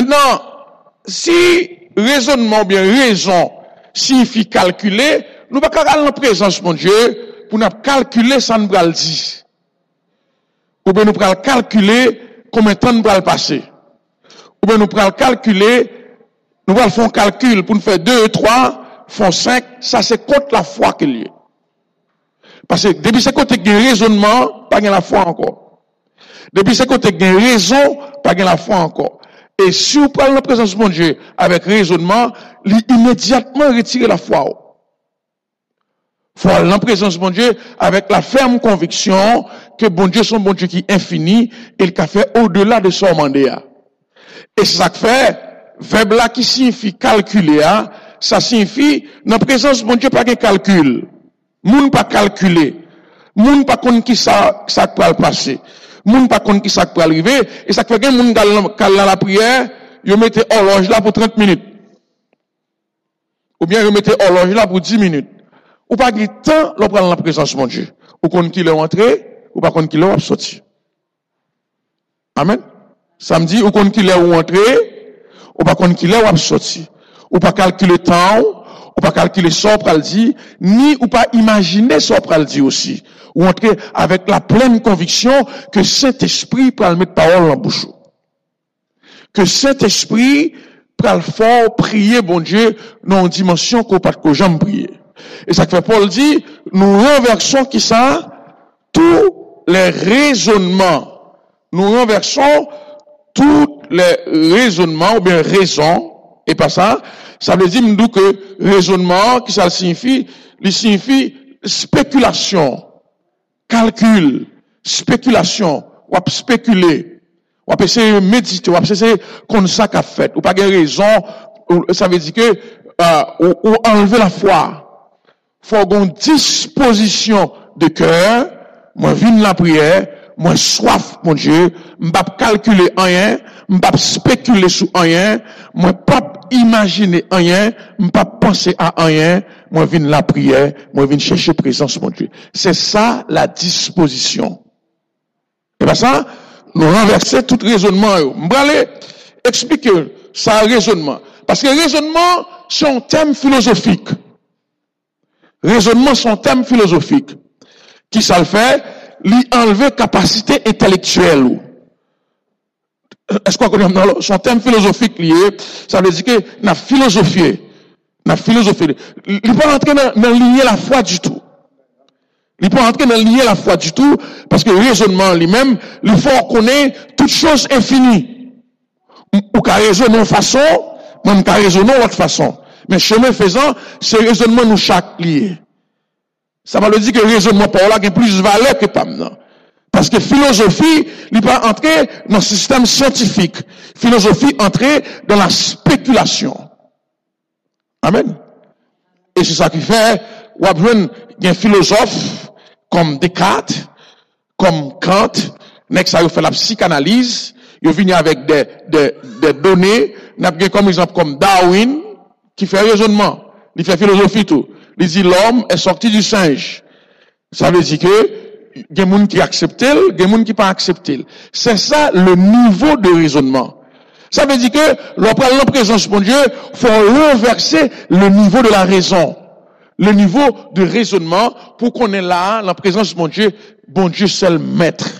Maintenant, si raisonnement ou bien raison signifie calculer, nous ne pouvons pas aller en présence de Dieu pour nous calculer ça nous va le dire. Ou bien nous pouvons calculer combien de temps nous va le passer. Ou bien nous pouvons calculer, nous allons faire un calcul pour nous faire 2, 3, font 5, ça c'est contre la foi qu'il y a. Parce que depuis ce côté il y a raisonnement, pas de la foi encore. Depuis ce côté il y a raison, pas de la foi encore. Et si vous prenez la présence de mon Dieu avec raisonnement, il immédiatement retirer la foi. Faut aller en présence de mon Dieu avec la ferme conviction que bon Dieu son bon Dieu qui est infini et qui a fait au-delà de son mandat. Et c'est ça que fait, verbe là qui signifie calculer, ça signifie, dans la présence de mon Dieu, pas de calcul. Moun pas calculer. Moun pas connaître qui ça peut le passer. Moun pas connaître qui ça peut arriver. Et ça fait que moun dans la prière, yo mettez horloge là pour 30 minutes. Ou bien yo mettez horloge là pour 10 minutes. Ou pas de temps, l'on prend la présence de mon Dieu. Ou connaître qui est entré, ou pas connaître qui est sorti. Amen. Samedi, ou connaître qui est entré, ou pas connaître qui est sorti. Ou pas calculer le temps, ou pas calculer ce qu'on dit, ni ou pas imaginer ce qu'on dit aussi. Ou entrer avec la pleine conviction que Saint-Esprit peut mettre parole en bouche. Que Saint-Esprit peut le faire prier, bon Dieu, dans une dimension qu'on pas que jamais prier. Et ça fait Paul dit, nous renversons qui ça? Tous les raisonnements. Nous renversons tous les raisonnements, ou bien raisons, et pas ça. Ça veut dire, nous, que raisonnement, qui ça signifie? Il signifie spéculation, calcul, spéculation, ou spéculer, ou essayer de méditer, ou essayer qu'on ça qu'a fait, ou pas de raison, ça veut dire que, ou enlever la foi. Faut une disposition de cœur, moi, viens la prière, moi, soif, mon Dieu, m'pas calculer rien, m'pas spéculer sur rien, moi, pas imaginer rien, m'pas penser à rien, moi, viens la prière, moi, viens chercher présence, mon Dieu. C'est ça, la disposition. Et bien ça, nous renverser tout raisonnement. M'pas aller expliquer ça, raisonnement. Parce que raisonnement, c'est un thème philosophique. Raisonnement, c'est un thème philosophique. Qui ça le fait? Lui enlever capacité intellectuelle. Est-ce qu'on connaît son thème philosophique lié? Ça veut dire que n'a philosophié. Il ne peut pas entrer dans lier la foi du tout. Il ne peut pas entrer dans lier la foi du tout, parce que le raisonnement lui-même, il faut connaître toute chose infinie. Ou qu'à raisonner de façon, même qu'à raisonner de l'autre façon. Mais chemin faisant, c'est raisonnement nous chaque lié. Ça veut dire que le raisonnement par là a plus de valeur que pas maintenant. Parce que philosophie, il peut entrer dans le système scientifique. Philosophie entrer dans la spéculation. Amen. Et c'est ça qui fait, il y a un philosophe comme Descartes, comme Kant, next ça fait la psychanalyse, il vient avec des données, comme exemple comme Darwin, qui fait raisonnement, il fait philosophie tout. Il dit l'homme est sorti du singe. Ça veut dire que il y a des gens qui acceptent, il y a des gens qui pas acceptent. C'est ça le niveau de raisonnement. Ça veut dire que lorsqu'on prend la présence de Dieu, il faut renverser le niveau de la raison. Le niveau de raisonnement pour qu'on ait là, la présence de bon Dieu c'est le maître.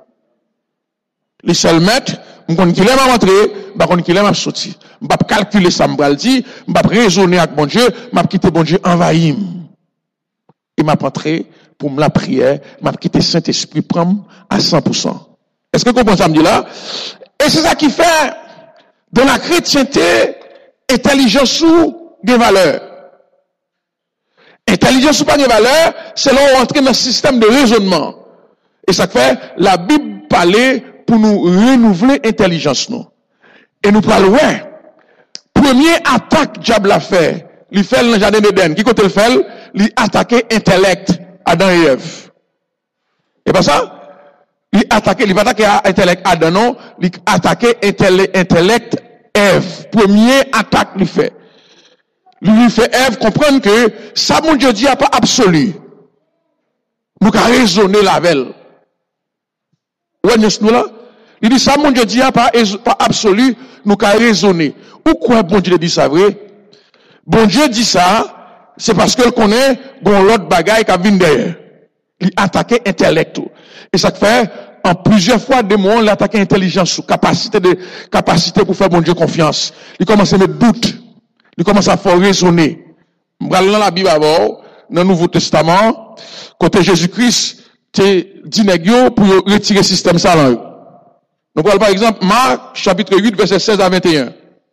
Le seul maître, on connaît qu'il aime à rentrer, on connaît qu'il aime à sortir. On va calculer ça, on va le dire, on va raisonner avec bon Dieu, on va quitter bon Dieu envahi. Et m'a rentré pour la prière, m'a quitté Saint-Esprit prendre à 100%. Est-ce que vous comprenez ça me dit là? Et c'est ça qui fait de la chrétienté intelligence ou des valeurs. Intelligence ou pas des valeurs, c'est là où on entre dans le système de raisonnement. Et ça fait la Bible parler pour nous renouveler l'intelligence nous. Et nous parlons, ouais. Première attaque diable a fait, il fait dans le jardin d'Éden. Qui côté le fait? Il attaquer intellect Adam et Ève. Et pas ça? Il attaquer intellect Adam non, il attaquer intellect Ève. Première attaque il fait. Lui fait Ève comprendre que ça mon Dieu dit a pas absolu. Nous avons raisonné la veille. Ouais, nous là, Il dit ça, mon Dieu dit, pas absolu, nous qu'à raisonner. Ou quoi, bon Dieu dit ça vrai? Bon Dieu dit ça, c'est parce qu'il connaît, bon, l'autre bagaille qui vient derrière. Il attaque l'intellect. Et ça fait, en plusieurs fois, des moments, il attaque l'intelligence, capacité pour faire bon Dieu confiance. Il commence à mettre doute. Il commence à faire raisonner. Dans la Bible d'abord, dans le Nouveau Testament, côté Jésus-Christ, t'es dit pour retirer le système ça là. Nous parlons par exemple, Marc, chapitre 8, verset 16 à 21.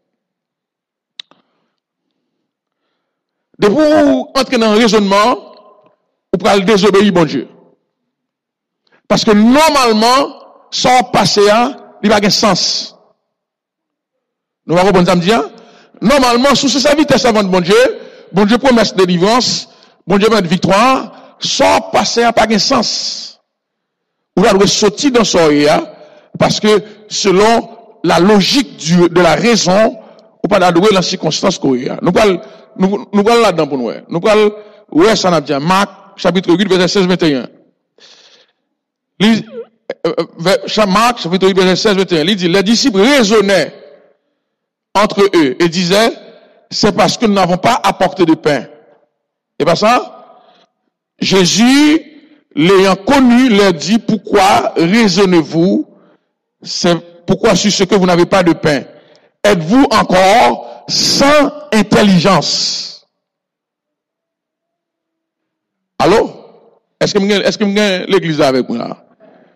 Depuis vous entrez dans le raisonnement, vous pouvez désobéir bon Dieu. Parce que normalement, sans passer à, il n'a pas de sens. Nous allons comprendre samedi. Normalement, sous ce vitesse avant de bon Dieu promet délivrance, bon Dieu promet victoire, sans passer à pas de sens. Vous allez sortir dans ce parce que selon la logique de la raison, vous pas d'adouer la circonstance qu'on y a. Nous parlons là-dedans pour nous. Nous parlons, ouais, ça n'a dit, Marc, chapitre 8, verset 16-21. Marc, chapitre 8, verset 16-21, il dit, les disciples raisonnaient entre eux et disaient, c'est parce que nous n'avons pas apporté de pain. Et pas ça? Jésus, l'ayant connu, leur dit, pourquoi raisonnez-vous? C'est pourquoi sur ce que vous n'avez pas de pain? Êtes-vous encore sans intelligence? Allô? Est-ce que vous avez l'église avec moi là?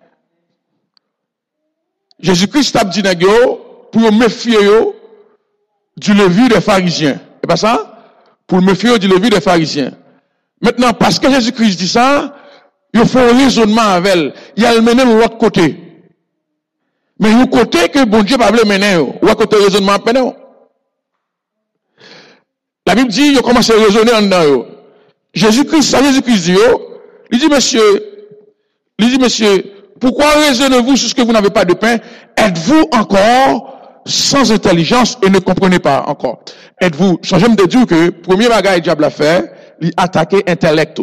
Jésus-Christ a dit pour méfier du levier des pharisiens. C'est pas ça? Pour méfier du levier des pharisiens. Maintenant, parce que Jésus-Christ dit ça, il faut un raisonnement avec elle. Il y a le mener de l'autre côté. Mais il côté que bon Dieu va le mener, ou à côté raisonnement mener. La Bible dit, il commence à raisonner en dedans. Jésus-Christ dit, il dit, monsieur, pourquoi raisonnez-vous sur ce que vous n'avez pas de pain? Êtes-vous encore sans intelligence et ne comprenez pas encore? Êtes-vous, changez de dire que, premier bagage le diable a fait, il attaquer intellect.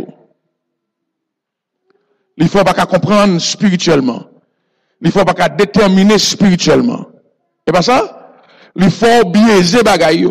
Il faut pas comprendre spirituellement. Il faut pas déterminer spirituellement. Et pas ça? Il faut biaiser bagay.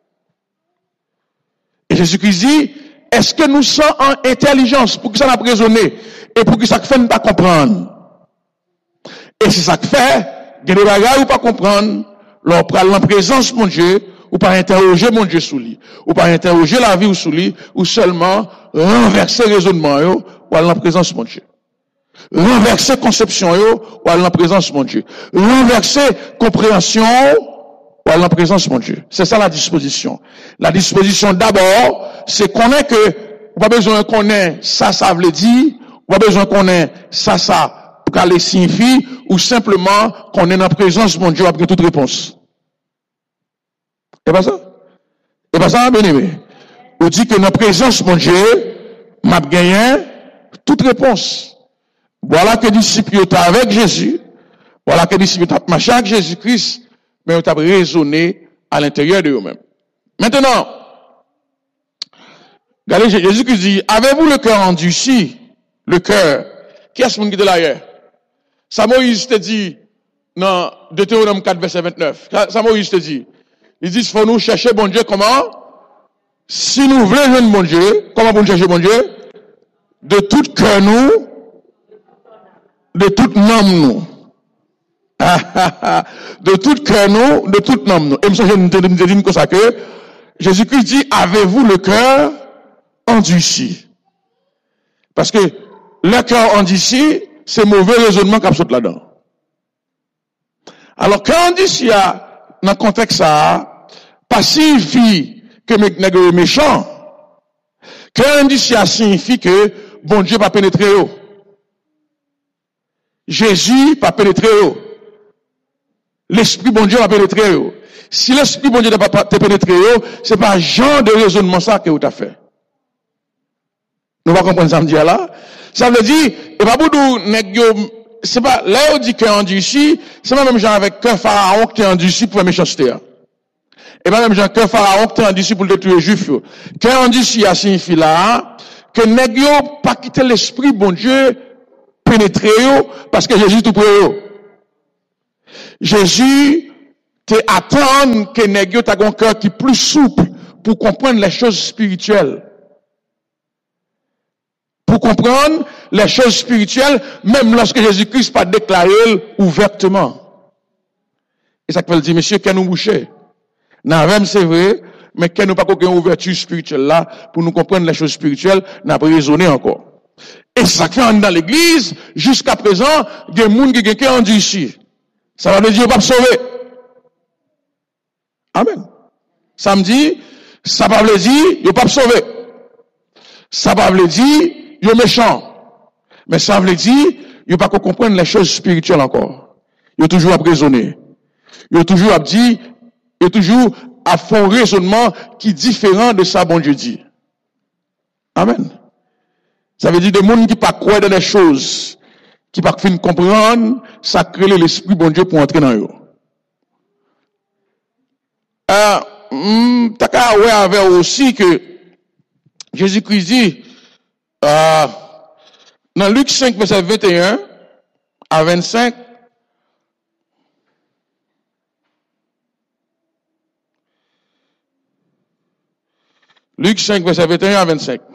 Et Jésus-Christ dit, est-ce que nous sommes en intelligence pour que ça n'a pas raisonné et pour que ça ne fait pas comprendre? Et c'est ça que fait, il y a des bagages ou pas comprendre, l'on prend la présence de mon Dieu, ou pas interroger mon Dieu sous lui, ou pas interroger la vie ou sous lui, ou seulement renverser le raisonnement, ou à la présence de mon Dieu. Renverser conception, ou à la présence de mon Dieu. Renverser compréhension, ou à la présence de mon Dieu. C'est ça la disposition. La disposition d'abord, c'est qu'on est que, pas besoin qu'on ait ça veut dire, pas besoin qu'on ait ça, pour qu'elle signifie, ou simplement qu'on est dans la présence de mon Dieu après toute réponse. C'est pas ça? C'est pas ça, bien-aimé? On dit que dans la présence de mon Dieu, m'a gagné toute réponse. Voilà que les disciples étaient avec Jésus. Voilà que les disciples étaient marché avec Jésus-Christ, mais ils ont raisonné à l'intérieur de eux-mêmes. Maintenant, regardez, Jésus-Christ dit, avez-vous le cœur endurci? Le cœur. Qui est-ce qui est là? Ça Moïse te dit, dans Deutéronome 4, verset 29. Ça Moïse te dit. Il dit, il faut nous chercher bon Dieu comment? Si nous voulons jouer bon Dieu, comment pour nous chercher bon Dieu? De tout cœur nous, de toute âme nous. De tout cœur nous, de toute âme nous. Et je me dis comme ça que Jésus-Christ dit, avez-vous le cœur endurci? Parce que le cœur endurci, c'est mauvais raisonnement qui saute là-dedans. Alors, quand on dit s'il y a, dans le contexte ça, pas signifie que nègre méchant. Quand on dit s'il y a, signifie que bon Dieu va pénétrer eux. Jésus va pénétrer eux. L'esprit bon Dieu va pénétrer eux. Si l'esprit bon Dieu n'a pas pénétré eux, c'est pas un genre de raisonnement ça que vous avez fait. Nous va comprendre ça me dire là. Ça veut dire, et pas beaucoup c'est pas, là on dit cœur endurci, c'est pas même genre avec cœur pharaon qui est endurci pour la méchanceté. Et pas même genre cœur pharaon qui est endurci pour le détruire les juifs. Cœur endurci a signifie là, que nèg yo pas quitter l'esprit bon Dieu pénétrer yo, parce que Jésus tout près yo. Jésus te attend que nèg yo ta gon cœur qui plus souple pour comprendre les choses spirituelles. Pour comprendre les choses spirituelles, même lorsque Jésus-Christ pas déclaré ouvertement. Et ça peut dire, monsieur, qu'est nous boucher? Non, c'est vrai, mais qu'est nous pas une ouverture spirituelle là, pour nous comprendre les choses spirituelles, n'a pas raisonné encore. Et ça fait dans l'église, jusqu'à présent, il y a des gens qui ont dit ici. Ça veut dire, pas sauver. Amen. Samedi, ça veut dire, il pas sauver. Ça veut dire, il est méchant. Mais ça veut dire, il pas comprendre les choses spirituelles encore. Il toujours à raisonner. Il toujours à dire, il toujours à faire un raisonnement qui est différent de ça, bon Dieu dit. Amen. Ça veut dire des gens qui ne croient pas dans les choses, qui ne peuvent pas comprendre, ça crée l'esprit bon Dieu pour entrer dans eux. T'as qu'à voir avec aussi que Jésus-Christ dit, dans Luc 5, verset 21 à 25, Luc 5, verset 21 à 25.